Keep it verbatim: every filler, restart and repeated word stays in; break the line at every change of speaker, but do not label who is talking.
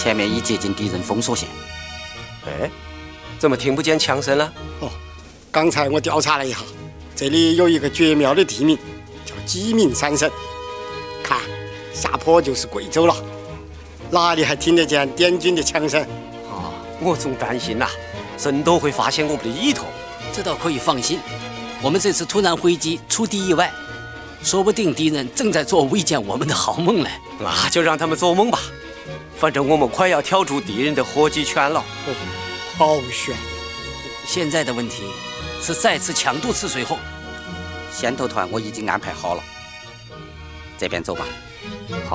前面已接近敌人封锁线。
哎，怎么听不见枪声了？
哦，刚才我调查了一下，这里有一个绝妙的地名，叫鸡鸣山神。看，下坡就是贵州了，哪里还听得见滇军的枪声？
啊，我总担心呐、啊，神都会发现我们的意图。
这倒可以放心，我们这次突然回击出敌意外，说不定敌人正在做围歼我们的好梦呢。
那就让他们做梦吧，反正我们快要跳出敌人的活击圈了。
哦，好悬！
现在的问题是再次强渡赤水后，
先头团我已经安排好了，这边走吧。
好。